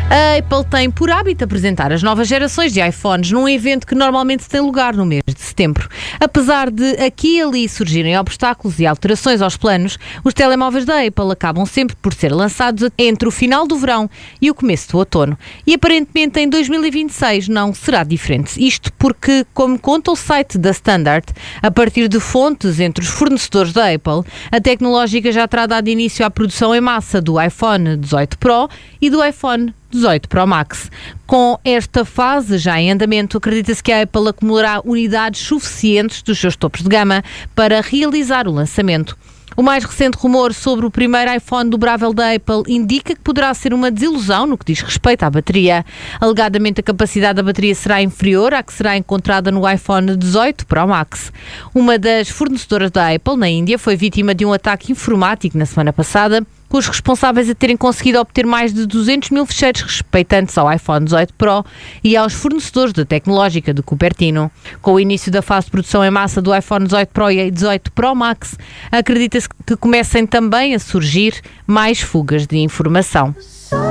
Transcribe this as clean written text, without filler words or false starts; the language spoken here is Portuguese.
A Apple tem por hábito apresentar as novas gerações de iPhones num evento que normalmente tem lugar no mês de setembro. Apesar de aqui e ali surgirem obstáculos e alterações aos planos, os telemóveis da Apple acabam sempre por ser lançados entre o final do verão e o começo do outono. E aparentemente em 2026 não será diferente. Isto porque, como conta o site da Standard, a partir de fontes entre os fornecedores da Apple, a tecnológica já terá dado início à produção em massa do iPhone 18 Pro e do iPhone 18 Pro Max. Com esta fase já em andamento, acredita-se que a Apple acumulará unidades suficientes dos seus topos de gama para realizar o lançamento. O mais recente rumor sobre o primeiro iPhone dobrável da Apple indica que poderá ser uma desilusão no que diz respeito à bateria. Alegadamente, a capacidade da bateria será inferior à que será encontrada no iPhone 18 Pro Max. Uma das fornecedoras da Apple, na Índia, foi vítima de um ataque informático na semana passada, com os responsáveis a terem conseguido obter mais de 200 mil ficheiros respeitantes ao iPhone 18 Pro e aos fornecedores da tecnológica de Cupertino. Com o início da fase de produção em massa do iPhone 18 Pro e 18 Pro Max, acredita-se que comecem também a surgir mais fugas de informação.